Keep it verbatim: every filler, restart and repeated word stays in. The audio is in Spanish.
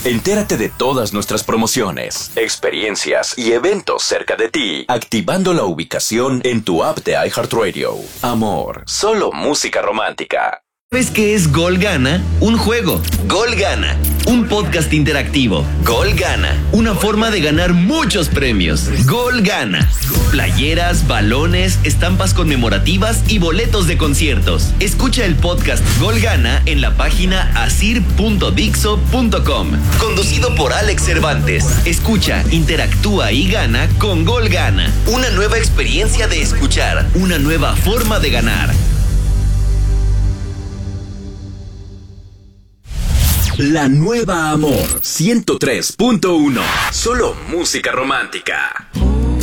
Entérate de todas nuestras promociones, experiencias y eventos cerca de ti, activando la ubicación en tu app de iHeartRadio. Amor, solo música romántica. ¿Sabes qué es Gol Gana? Un juego. Gol Gana. Un podcast interactivo. Gol Gana. Una forma de ganar muchos premios. Gol Gana. Playeras, balones, estampas conmemorativas y boletos de conciertos. Escucha el podcast Gol Gana en la página asir punto dixo punto com. Conducido por Alex Cervantes. Escucha, interactúa y gana con Gol Gana. Una nueva experiencia de escuchar. Una nueva forma de ganar. La nueva Amor ciento tres punto uno. Solo música romántica.